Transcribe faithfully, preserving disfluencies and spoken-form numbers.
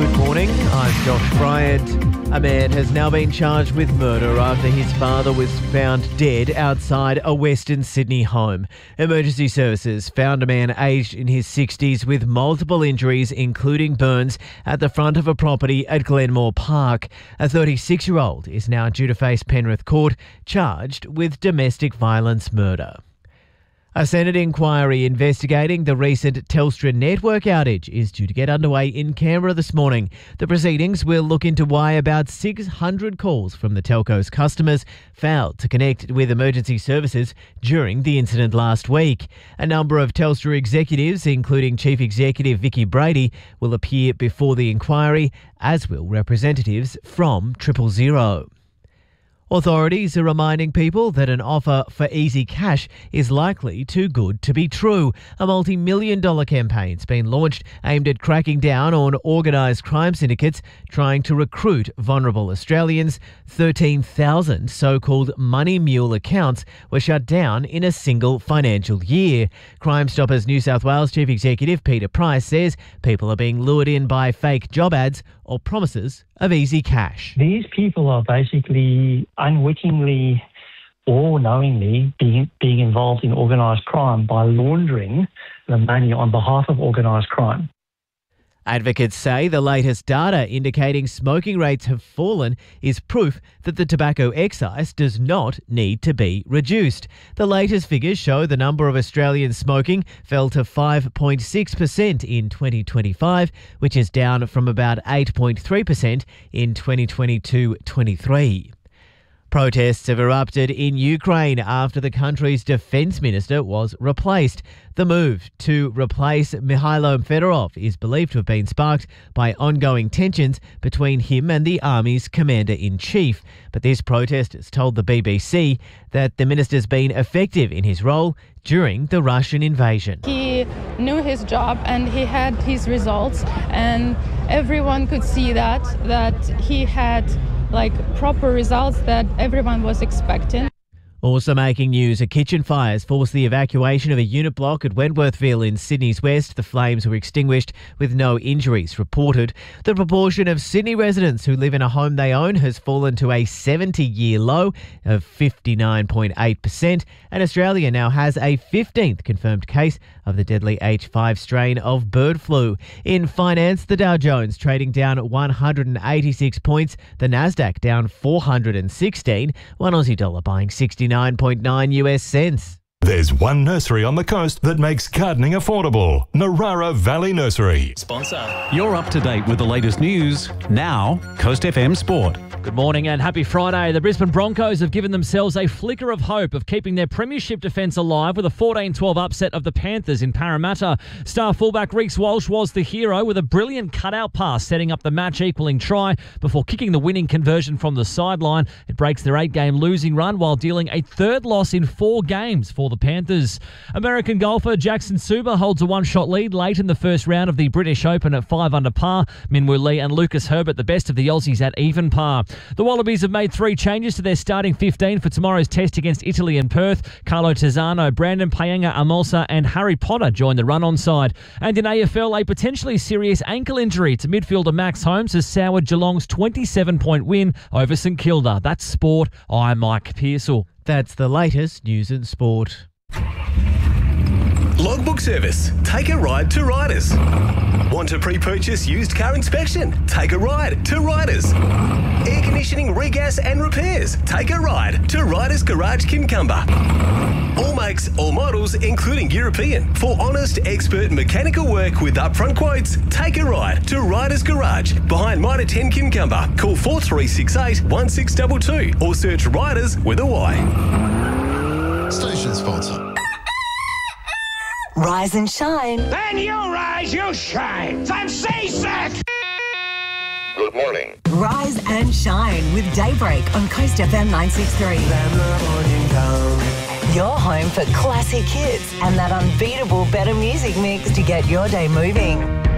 Good morning, I'm Josh Bryant. A man has now been charged with murder after his father was found dead outside a Western Sydney home. Emergency services found a man aged in his sixties with multiple injuries, including burns, at the front of a property at Glenmore Park. A thirty-six-year-old is now due to face Penrith Court, charged with domestic violence murder. A Senate inquiry investigating the recent Telstra network outage is due to get underway in Canberra this morning. The proceedings will look into why about six hundred calls from the telco's customers failed to connect with emergency services during the incident last week. A number of Telstra executives, including Chief Executive Vicki Brady, will appear before the inquiry, as will representatives from Triple Zero. Authorities are reminding people that an offer for easy cash is likely too good to be true. A multi-million dollar campaign's been launched aimed at cracking down on organised crime syndicates trying to recruit vulnerable Australians. thirteen thousand so-called money mule accounts were shut down in a single financial year. Crime Stoppers New South Wales Chief Executive Peter Price says people are being lured in by fake job ads or promises of easy cash. These people are basically unwittingly or knowingly being, being involved in organised crime by laundering the money on behalf of organised crime. Advocates say the latest data indicating smoking rates have fallen is proof that the tobacco excise does not need to be reduced. The latest figures show the number of Australians smoking fell to five point six percent in twenty twenty-five, which is down from about eight point three percent in twenty twenty-two twenty-three. Protests have erupted in Ukraine after the country's defence minister was replaced. The move to replace Mikhailo Fedorov is believed to have been sparked by ongoing tensions between him and the army's commander-in-chief. But this protest has told the B B C that the minister's been effective in his role during the Russian invasion. He knew his job and he had his results, and everyone could see that, that he had like proper results that everyone was expecting. Also making news, a kitchen fire has forced the evacuation of a unit block at Wentworthville in Sydney's west. The flames were extinguished with no injuries reported. The proportion of Sydney residents who live in a home they own has fallen to a seventy-year low of fifty-nine point eight percent, and Australia now has a fifteenth confirmed case of the deadly H five strain of bird flu. In finance, the Dow Jones trading down one hundred eighty-six points, the Nasdaq down four hundred sixteen, one Aussie dollar buying sixty-nine point nine US cents. There's one nursery on the coast that makes gardening affordable. Narara Valley Nursery. Sponsor. You're up to date with the latest news. Now, Coast F M Sport. Good morning and happy Friday. The Brisbane Broncos have given themselves a flicker of hope of keeping their premiership defence alive with a fourteen twelve upset of the Panthers in Parramatta. Star fullback Reece Walsh was the hero with a brilliant cutout pass setting up the match-equaling try before kicking the winning conversion from the sideline. It breaks their eight-game losing run while dealing a third loss in four games for the Panthers. American golfer Jackson Suba holds a one-shot lead late in the first round of the British Open at five under par. Minwoo Lee and Lucas Herbert, the best of the Aussies, at even par. The Wallabies have made three changes to their starting fifteen for tomorrow's test against Italy in Perth. Carlo Tizzano, Brandon Paenga Amolsa and Harry Potter join the run-on side. And in A F L, a potentially serious ankle injury to midfielder Max Holmes has soured Geelong's twenty-seven point win over St Kilda. That's sport. I'm Mike Pearsall. That's the latest news and sport. Logbook Service. Take a ride to Riders. Want to pre-purchase used car inspection? Take a ride to Riders. Air conditioning, regas and repairs? Take a ride to Riders Garage Kincumber. All makes, all models, including European. For honest, expert mechanical work with upfront quotes, take a ride to Riders Garage behind Mitre ten Kincumber. Call four three six eight, one six two two or search Riders with a Y. Station sponsor. Rise and shine. Then you rise, you shine. I'm seasick. Good morning. Rise and shine with Daybreak on Coast F M nine sixty-three. Your home for classic hits and that unbeatable better music mix to get your day moving.